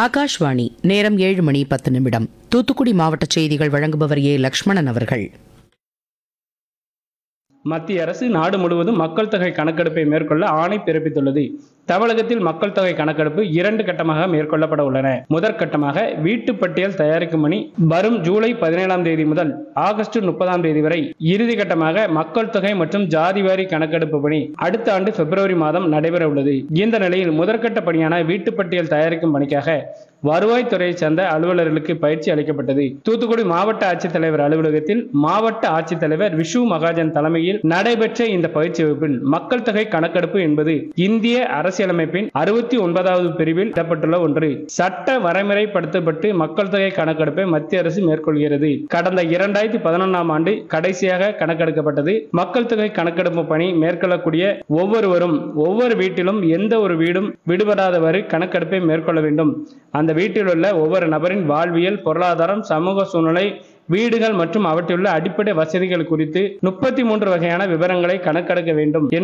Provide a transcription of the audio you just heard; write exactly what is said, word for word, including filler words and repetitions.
ஆகாஷ்வாணி. நேரம் ஏழு மணி பத்து நிமிடம். தூத்துக்குடி மாவட்ட செய்திகள் வழங்குபவர் ஏ லக்ஷ்மணன் அவர்கள். மத்திய அரசு நாடு முழுவதும் மக்கள் தொகை கணக்கெடுப்பை மேற்கொள்ள ஆணை பிறப்பித்துள்ளது. தமிழகத்தில் மக்கள் தொகை கணக்கெடுப்பு இரண்டு கட்டமாக மேற்கொள்ளப்பட உள்ளன. முதற்கட்டமாக வீட்டு பட்டியல் தயாரிக்கும் பணி வரும் ஜூலை பதினேழாம் தேதி முதல் ஆகஸ்ட் முப்பதாம் தேதி வரை, இறுதி கட்டமாக மக்கள் தொகை மற்றும் ஜாதிவாரி கணக்கெடுப்பு பணி அடுத்த ஆண்டு பிப்ரவரி மாதம் நடைபெற உள்ளது. இந்த நிலையில் முதற்கட்ட பணியான வீட்டு பட்டியல் தயாரிக்கும் பணிக்காக வருவாய்த்துறையை சேர்ந்த அலுவலர்களுக்கு பயிற்சி அளிக்கப்பட்டது. தூத்துக்குடி மாவட்ட ஆட்சித்தலைவர் அலுவலகத்தில் மாவட்ட ஆட்சித்தலைவர் விஷு மகாஜன் தலைமையில் நடைபெற்ற இந்த பயிற்சி வகுப்பில் மக்கள் தொகை கணக்கெடுப்பு என்பது இந்திய அரசியலமைப்பின் அறுபத்தி ஒன்பதாவது பிரிவில் இடப்பட்டுள்ள ஒன்று. சட்ட வரைமுறைப்படுத்தப்பட்டு மக்கள் தொகை கணக்கெடுப்பை மத்திய அரசு மேற்கொள்கிறது. கடந்த இரண்டாயிரத்தி பதினொன்றாம் ஆண்டு கடைசியாக கணக்கெடுக்கப்பட்டது. மக்கள் தொகை கணக்கெடுப்பு பணி மேற்கொள்ளக்கூடிய ஒவ்வொருவரும் ஒவ்வொரு வீட்டிலும் எந்த ஒரு வீடும் விடுபடாதவாறு கணக்கெடுப்பை மேற்கொள்ள வேண்டும். அந்த வீட்டில் உள்ள ஒவ்வொரு நபரின் வாழ்வியல், பொருளாதாரம், சமூக சூழ்நிலை, வீடுகள் மற்றும் அவற்றிலுள்ள அடிப்படை வசதிகள் குறித்து முப்பத்தி மூன்று வகையான விவரங்களை கணக்கெடுக்க வேண்டும்.